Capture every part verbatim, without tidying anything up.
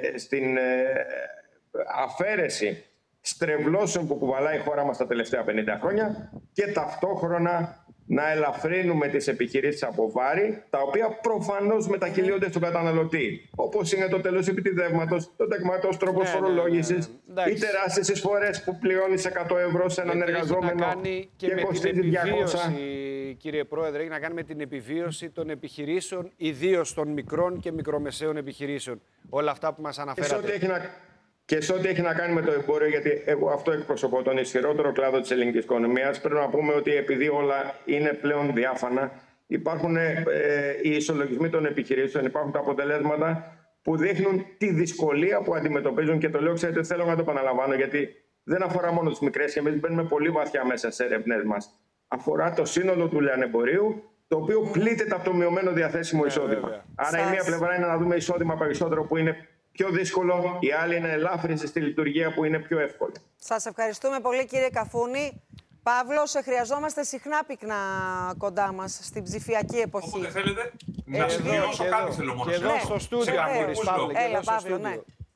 στην ε, αφαίρεση στρεβλώσεων που κουβαλάει η χώρα μας τα τελευταία πενήντα χρόνια και ταυτόχρονα να ελαφρύνουμε τις επιχειρήσεις από βάρη, τα οποία προφανώς μετακυλίονται στον καταναλωτή. Όπως είναι το τέλος επιτιδεύματος, το τεκματός τρόπος ναι, φορολόγησης, ναι, ναι, ναι. οι τεράστιες εισφορές που πληρώνεις εκατό ευρώ σε έναν Γιατί εργαζόμενο και, και με κοστίζει την διακόσια. Κύριε Πρόεδρε, έχει να κάνει με την επιβίωση των επιχειρήσεων, ιδίως των μικρών και μικρομεσαίων επιχειρήσεων. Όλα αυτά που μας αναφέρατε. Και σε ό,τι έχει να κάνει με το εμπόριο, γιατί εγώ αυτό εκπροσωπώ, τον ισχυρότερο κλάδο της ελληνικής οικονομίας, πρέπει να πούμε ότι επειδή όλα είναι πλέον διάφανα, υπάρχουν ε, οι ισολογισμοί των επιχειρήσεων, υπάρχουν τα αποτελέσματα που δείχνουν τη δυσκολία που αντιμετωπίζουν. Και το λέω, ξέρετε, θέλω να το επαναλαμβάνω, γιατί δεν αφορά μόνο τις μικρές και εμείς μπαίνουμε πολύ βαθιά μέσα σε έρευνές μας. Αφορά το σύνολο του λιανεμπορίου, το οποίο πλήττεται από το μειωμένο διαθέσιμο εισόδημα. Yeah, Άρα Σας... η μία πλευρά είναι να δούμε εισόδημα περισσότερο που είναι πιο δύσκολο, η άλλη είναι ελάφρυνση στη λειτουργία που είναι πιο εύκολη. Σας ευχαριστούμε πολύ, κύριε Καφούνη. Παύλο, σε χρειαζόμαστε συχνά πυκνά κοντά μας στην ψηφιακή εποχή. Όποτε θέλετε, ε, να συμπληρώσω κάτι θέλω μόνο. Και εδώ στο στούντιο, αν μπορείς, Παύλο. Έλα, Παύλο, ναι.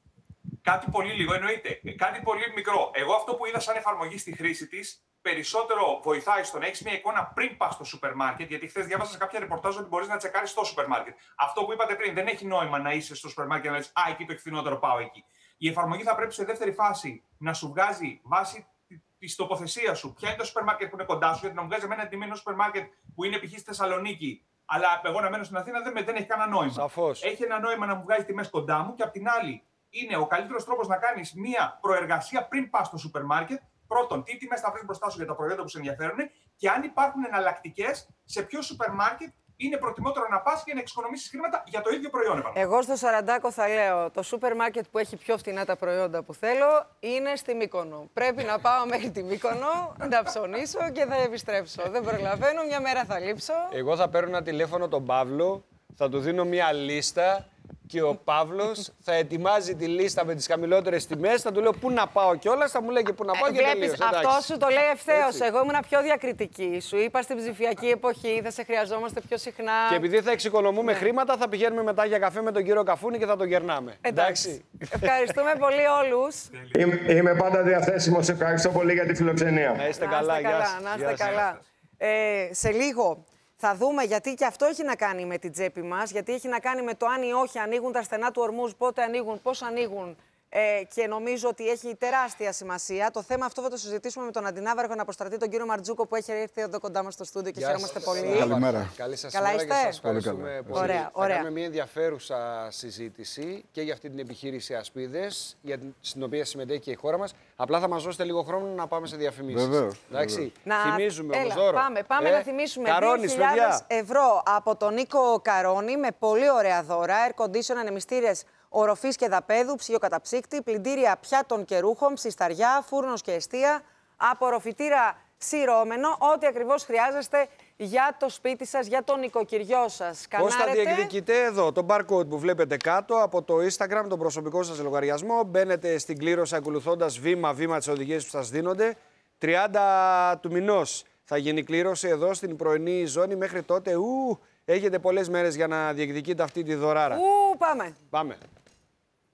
Κάτι πολύ λίγο, εννοείται. Κάτι πολύ μικρό. Εγώ αυτό που είδα σαν εφαρμογή στη χρήση της, περισσότερο βοηθάει στο να έχεις μια εικόνα πριν πας στο σούπερ μάρκετ. Γιατί χθες διάβασα σε κάποια ρεπορτάζ ότι μπορείς να τσεκάρεις στο σούπερ μάρκετ. Αυτό που είπατε πριν, δεν έχει νόημα να είσαι στο σούπερ μάρκετ και να λες, α, εκεί το φθηνότερο, πάω εκεί. Η εφαρμογή θα πρέπει σε δεύτερη φάση να σου βγάζει βάση τη τοποθεσία σου. Ποια είναι το σούπερ μάρκετ που είναι κοντά σου, γιατί να μου βγάζει εμένα τιμή ενός σούπερ μάρκετ που είναι π.χ. στη Θεσσαλονίκη, αλλά εγώ να μένω στην Αθήνα δεν, δεν έχει κανένα νόημα. Σαφώς. Έχει ένα νόημα να μου βγάζει τιμές κοντά μου και απ' την άλλη είναι ο καλύτερος τρόπος να κάνεις μια προεργασία πριν πας στο σούπερ μάρκετ. Πρώτον, τι τιμές θα βρεις μπροστά σου για τα προϊόντα που σε ενδιαφέρουν και αν υπάρχουν εναλλακτικές, σε ποιο σούπερ μάρκετ είναι προτιμότερο να πας για να εξοικονομήσεις χρήματα για το ίδιο προϊόν. Εγώ στο Σαραντάκο θα λέω: το σούπερ μάρκετ που έχει πιο φτηνά τα προϊόντα που θέλω είναι στη Μύκονο. Πρέπει να πάω μέχρι τη Μύκονο, να ψωνίσω και θα επιστρέψω. Δεν προλαβαίνω, μια μέρα θα λείψω. Εγώ θα παίρνω ένα τηλέφωνο τον Παύλο, θα του δίνω μια λίστα. Και ο Παύλος θα ετοιμάζει τη λίστα με τις χαμηλότερες τιμές. Θα του λέω πού να πάω κιόλας, θα μου λέει και πού να πάω. Ε, και βλέπεις, αυτό σου το λέει ευθέως. Εγώ ήμουν πιο διακριτική. Σου είπα στην ψηφιακή εποχή θα σε χρειαζόμαστε πιο συχνά. Και επειδή θα εξοικονομούμε ναι. χρήματα, θα πηγαίνουμε μετά για καφέ με τον κύριο Καφούνη και θα τον γερνάμε. Εντάξει. Ευχαριστούμε πολύ όλους. Είμαι, είμαι πάντα διαθέσιμος. Ευχαριστώ πολύ για τη φιλοξενία. Να είστε καλά. Να είστε καλά. Ε, σε λίγο. Θα δούμε, γιατί και αυτό έχει να κάνει με την τσέπη μας, γιατί έχει να κάνει με το αν ή όχι ανοίγουν τα στενά του ορμούς, πότε ανοίγουν, πώς ανοίγουν ε, και νομίζω ότι έχει τεράστια σημασία. Το θέμα αυτό θα το συζητήσουμε με τον αντινάβαρχο αναποστρατή, τον κύριο Μαρτζούκο, που έχει έρθει εδώ κοντά μας στο στούντιο και χαιρόμαστε πολύ. Καλημέρα. Καλή σας Καλά μέρα είστε? Και σας ευχαριστούμε πολύ. Ωραία, ωραία. Θα κάνουμε μια ενδιαφέρουσα συζήτηση και για αυτή την επιχείρηση Ασπίδες, στην οποία συμμετέχει και η χώρα μας. Απλά θα μας δώσετε λίγο χρόνο να πάμε σε διαφημίσεις. Βεβαίως. Εντάξει. Να... Θυμίζουμε όμως Έλα, δώρο. Πάμε, πάμε ε, να θυμίσουμε Καρόνης, δύο χιλιάδες ευρώ από τον Νίκο Καρόνη με πολύ ωραία δώρα. Air condition, ανεμιστήρες οροφής και δαπέδου, ψυγειοκαταψύκτη, πλυντήρια πιάτων και ρούχων, ψισταριά, φούρνος και εστία, απορροφητήρα σειρώμενο, ό,τι ακριβώς χρειάζεστε για το σπίτι σας, για το νοικοκυριό σας. Πώς θα Κανάρετε... διεκδικείτε? Εδώ το barcode που βλέπετε κάτω από το Instagram, τον προσωπικό σας λογαριασμό. Μπαίνετε στην κλήρωση ακολουθώντας βήμα-βήμα τις οδηγίες που σας δίνονται. τριάντα του μηνός θα γίνει κλήρωση εδώ στην πρωινή ζώνη. Μέχρι τότε ου, έχετε πολλές μέρες για να διεκδικείτε αυτή τη δωράρα. Ου, πάμε. Πάμε.